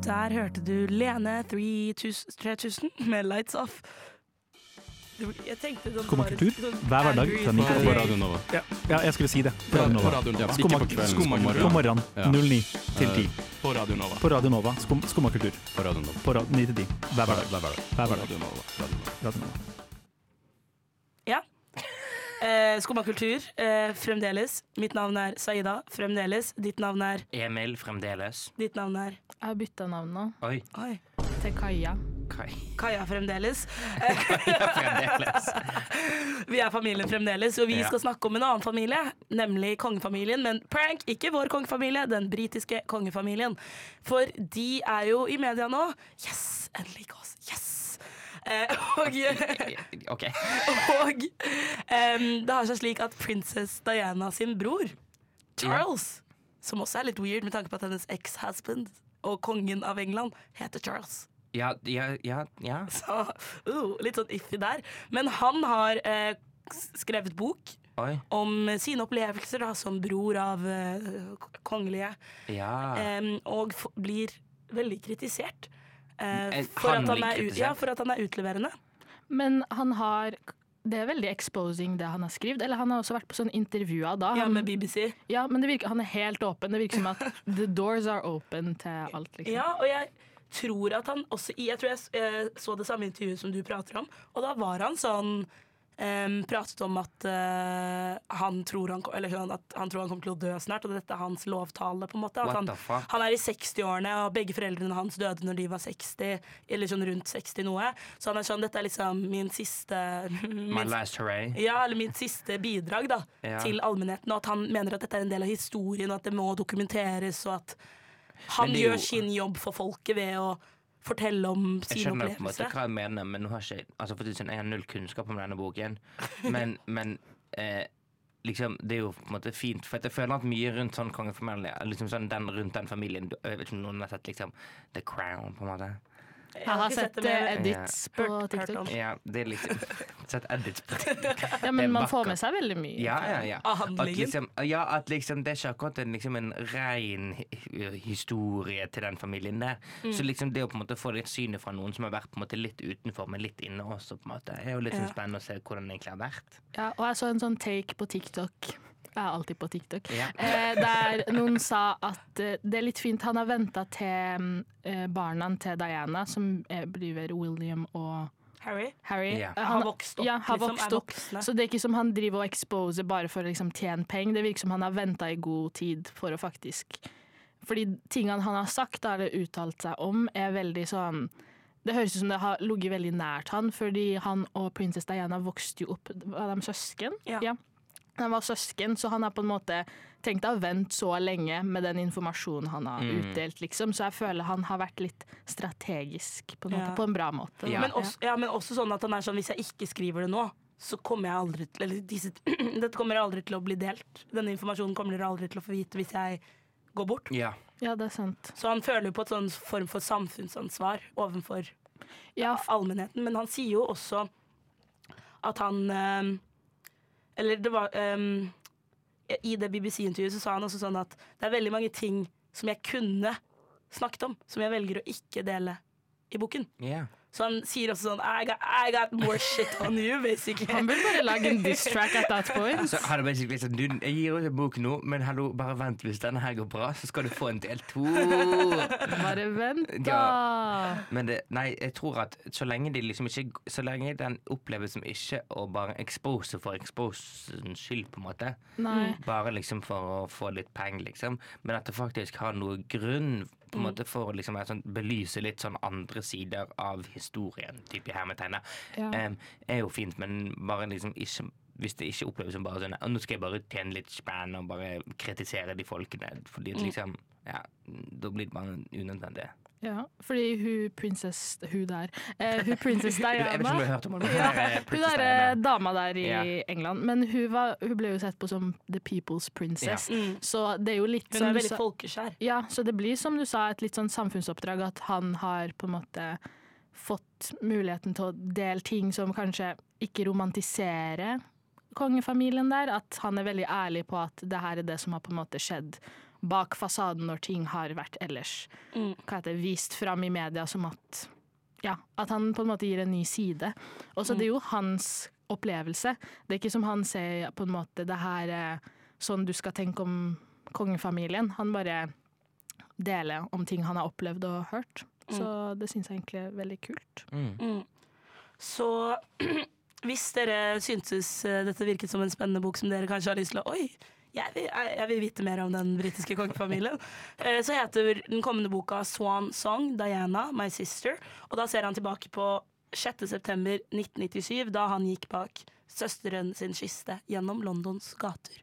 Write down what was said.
Der hørte du Lene 3000 med Lights Off. Jeg tenkte det Skumma var kultur, hver hverdag fra 9 til 10. På Radio Nova. Ja, jeg skulle si det. På Radio Nova. Ikke på kvelden, på På morgenen, Ja. 09 til 10. På Radio Nova. På Radio Nova, Skumma kultur. På Radio Nova. På 9 til 10. Hver hverdag. Hver hverdag. Hver hverdag. Radio Nova. Radio Nova. Radio Nova. Ja. Skumma kultur, fremdeles. Mitt navn er Saida, fremdeles. Ditt navn er Emil fremdeles. Ditt navn er Jeg har bytta navn nå Oi, Oi. til Kaja. Kaja fremdeles. fremdeles. Vi er familien fremdeles, og vi Ja. skal snakke om en annen familie, nemlig kongefamilien. Men prank, ikke vår kongefamilie, den britiske kongefamilien. For de er jo i media nå. Yes, endelig oss. Yes! Og Ok. det har seg slik at prinsess Diana sin bror, Charles, som også er litt weird med tanke på at hennes ex-husband og kongen av England heter Charles. Ja. Så litt sånn iffy der. Men han har skrevet bok Oi. om sine opplevelser da, som bror av kongelige, Ja. og blir veldig kritisert. Han For at blir kritisert? for at han er utleverende. Men han har det er veldig exposing det han har skrevet. Eller han har også vært på sånne intervjuer da. Ja, Han, med BBC. ja, men det virker, han er helt åpen. Det virker som at the doors are open til alt, liksom. Ja, og jeg tror at han også Jeg tror jeg så det samme intervjuet som du prater om, og da var han sånn pratet om at han tror han kommer til å dø snart, og dette er hans lovtale, på en måte. At What the fuck? han er i 60-årene, og begge foreldrene hans døde når de var 60, eller sånn rundt 60 noe. Så han er sånn, dette er liksom min siste My last hooray. Ja, eller mitt siste bidrag da, Ja. til allmennheten, og at han mener at dette er en del av historien, og at det må dokumenteres, og at han Men det er jo- gjør sin jobb for folket ved å fortelle om Jeg sine skjønner på en måte opplevelser. hva jeg mener, men nå har jeg ikke altså for å si det sånn, jeg har null kunnskap om denne boken. Men liksom, det er jo på en måte fint, for jeg føler at mye rundt sånn kongefamilie, liksom sånn rundt den familien, jeg vet ikke om noen har sett liksom The Crown, på en måte. Jeg har ikke sett det, men- edits på Hørt TikTok. om. Ja, det er liksom sett edits på det. Ja, Det er men man får vakkert. med seg veldig mye. Ja. Av At handlingen. liksom, at liksom, det er ikke akkurat en ren historie til den familien der. Så liksom det å på en måte få litt synet fra noen som har vært på en måte litt utenfor, men litt inne også, på en måte, er jo litt sånn spennende å se hvordan det egentlig har vært. Ja, og jeg så en sånn take på TikTok. Jeg er alltid på TikTok. Ja. Der noen sa at det er litt fint. Han har venta til barna til Diana, som blir William og Harry Harry. Ja. har vokst opp, Ja, har liksom, vokst er opp. voksne. Så det er ikke som han driver og exposer bare for å liksom tjene penger. Det virker som han har venta i god tid for å faktisk Fordi tingene han har sagt eller uttalt seg om, er veldig sånn Det høres ut som det har ligget veldig nært han, fordi han og prinsesse Diana vokste jo opp. Var de søsken? Ja. De var søsken, så han har på en måte tenkt å vente så lenge med den informasjonen han har utdelt, liksom. Så jeg føler han har vært litt strategisk på en, måte, Ja. på en bra måte. Ja. Men også sånn at han er sånn, hvis jeg ikke skriver det nå, så kommer jeg aldri til dette kommer aldri til å bli delt. Denne informasjonen kommer dere aldri til å få vite hvis jeg går bort. Ja. Ja, det er sant. Så han føler jo på et sånn form for samfunnsansvar overfor Ja, allmennheten. Men han sier jo også at han Eller det var I det BBC-intervjuet så sa han også sånn at det er veldig mange ting som jeg kunne snakket om, som jeg velger å ikke dele i boken. Ja. Så han sier også sånn I got more shit on you, basically. han burde bare lage en diss track at that point. Så har det basically sånn, du, jeg gir ut en bok nå, men hallo, bare vent, hvis denne her går bra, så skal du få en del 2. Bare vent, da. Ja. Men jeg tror at så lenge den oppleves som ikke å bare expose for exposens skyld, på en måte, Nei. bare liksom for å få litt penger, liksom, men at det faktisk har noe grunn på en måte for å liksom, belyse litt sånn andre sider av historien, type hermetegner, Ja. er jo fint, men bare liksom ikke hvis det ikke oppleves som bare sånn nå skal jeg bare tjene litt spenn og bare kritisere de folkene, fordi at liksom da blir det bare unødvendig. Ja, fordi hun prinsess Diana. Jeg vet ikke om du har hørt om det, men Ja, her er hun Princess der Diana. dama der i Ja. England, men hun ble jo sett på som the people's princess, så det er jo litt Hun som er du veldig sa. folkeskjær. Ja, så det blir som du sa et litt sånn samfunnsoppdrag, at han har på en måte fått muligheten til å dele ting som kanskje ikke romantiserer kongefamilien der, at han er veldig ærlig på at det her er det som har på en måte skjedd, bak fasaden når ting har vært ellers vist fram i media som at han på en måte gir en ny side. Og så det er jo hans opplevelse. Det er ikke som han sier på en måte det her er sånn du skal tenke om kongefamilien. Han bare deler om ting han har opplevd og hørt. Så det synes jeg egentlig er veldig kult. Så hvis dere syntes dette virket som en spennende bok som dere kanskje har lyst til å jeg vil vite mer om den britiske kongefamilien, så heter den kommende boka Swan Song, Diana, My Sister, og da ser han tilbake på 6. september 1997, da han gikk bak søsteren sin kiste gjennom Londons gater.